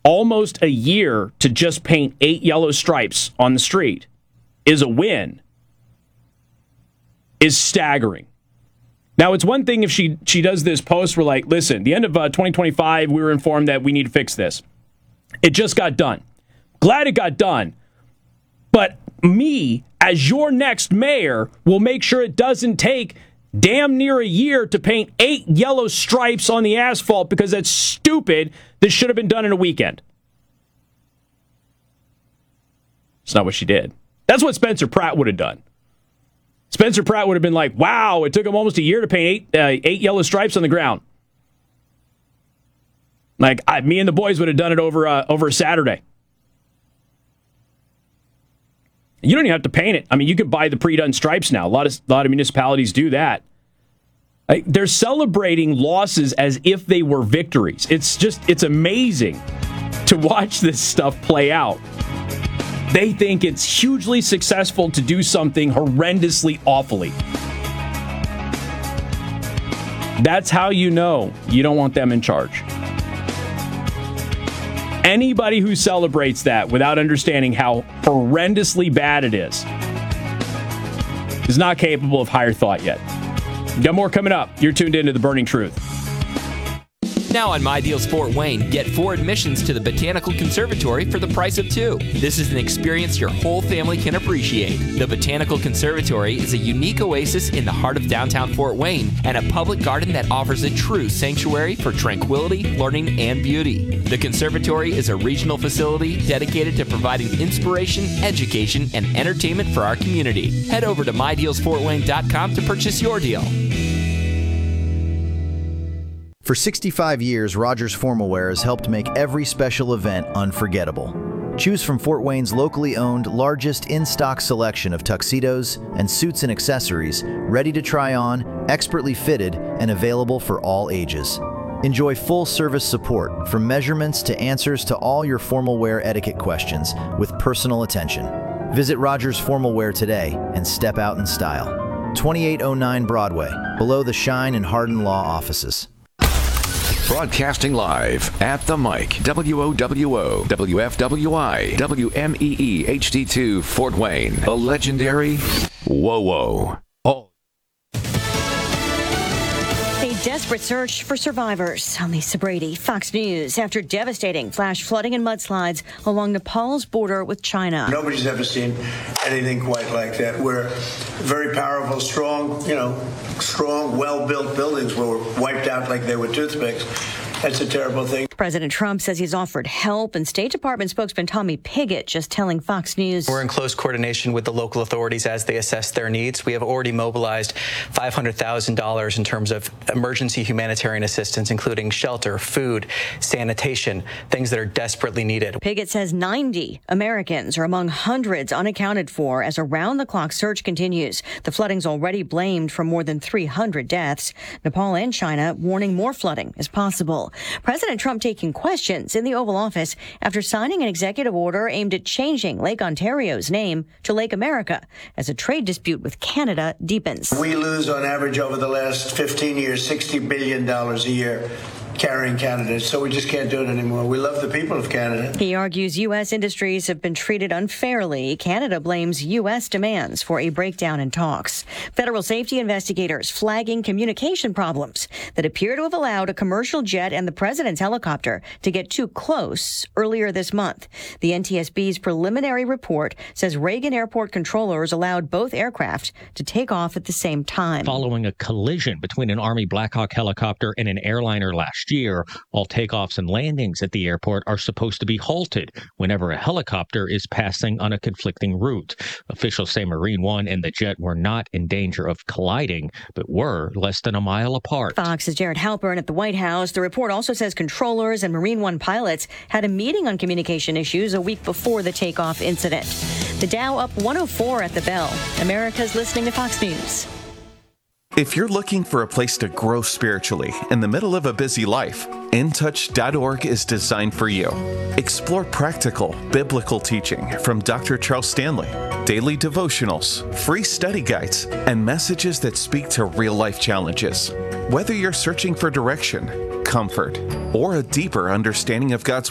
almost a year to just paint 8 yellow stripes on the street is a win is staggering. Now, it's one thing if she does this post where, like, listen, the end of 2025, we were informed that we need to fix this. It just got done. Glad it got done. But me, as your next mayor, will make sure it doesn't take damn near a year to paint 8 yellow stripes on the asphalt because that's stupid. This should have been done in a weekend. It's not what she did. That's what Spencer Pratt would have done. Spencer Pratt would have been like, wow, it took him almost a year to paint eight yellow stripes on the ground. Like, me and the boys would have done it over a Saturday. You don't even have to paint it. I mean, you could buy the pre-done stripes now. A lot of municipalities do that. They're celebrating losses as if they were victories. It's amazing to watch this stuff play out. They think it's hugely successful to do something horrendously awfully. That's how you know you don't want them in charge. Anybody who celebrates that without understanding how horrendously bad it is not capable of higher thought yet. Got more coming up. You're tuned into The Burning Truth. Now on My Deals Fort Wayne, get 4 admissions to the Botanical Conservatory for the price of 2. This is an experience your whole family can appreciate. The Botanical Conservatory is a unique oasis in the heart of downtown Fort Wayne and a public garden that offers a true sanctuary for tranquility, learning, and beauty. The conservatory is a regional facility dedicated to providing inspiration, education, and entertainment for our community. Head over to MyDealsFortWayne.com to purchase your deal. For 65 years, Rogers Formal Wear has helped make every special event unforgettable. Choose from Fort Wayne's locally owned, largest in-stock selection of tuxedos and suits and accessories, ready to try on, expertly fitted, and available for all ages. Enjoy full-service support, from measurements to answers to all your formal wear etiquette questions, with personal attention. Visit Rogers Formal Wear today and step out in style. 2809 Broadway, below the Shine and Hardin Law offices. Broadcasting live at the mic, WOWO, WFWI, WMEE HD2 Fort Wayne, the legendary WOWO. Oh. A desperate search for survivors on Lisa Brady, Fox News, after devastating flash flooding and mudslides along Nepal's border with China. Nobody's ever seen anything quite like that. We're very powerful, strong, well-built buildings were wiped out like they were toothpicks. That's a terrible thing. President Trump says he's offered help, and State Department spokesman Tommy Pigott just telling Fox News. We're in close coordination with the local authorities as they assess their needs. We have already mobilized $500,000 in terms of emergency humanitarian assistance, including shelter, food, sanitation, things that are desperately needed. Pigott says 90 Americans are among hundreds unaccounted for as a round-the-clock search continues. The flooding's already blamed for more than 300 deaths. Nepal and China warning more flooding is possible. President Trump taking questions in the Oval Office after signing an executive order aimed at changing Lake Ontario's name to Lake America as a trade dispute with Canada deepens. We lose on average over the last 15 years $60 billion a year carrying Canada, so we just can't do it anymore. We love the people of Canada. He argues U.S. industries have been treated unfairly. Canada blames U.S. demands for a breakdown in talks. Federal safety investigators flagging communication problems that appear to have allowed a commercial jet and the president's helicopter to get too close earlier this month. The NTSB's preliminary report says Reagan Airport controllers allowed both aircraft to take off at the same time. Following a collision between an Army Black Hawk helicopter and an airliner last year, all takeoffs and landings at the airport are supposed to be halted whenever a helicopter is passing on a conflicting route. Officials say Marine One and the jet were not in danger of colliding, but were less than a mile apart. Fox's Jared Halpern at the White House. The report also says controllers and Marine One pilots had a meeting on communication issues a week before the takeoff incident. The Dow up 104 at the bell. America's listening to Fox News. If you're looking for a place to grow spiritually in the middle of a busy life, intouch.org is designed for you. Explore practical, biblical teaching from Dr. Charles Stanley, daily devotionals, free study guides, and messages that speak to real-life challenges. Whether you're searching for direction, comfort, or a deeper understanding of God's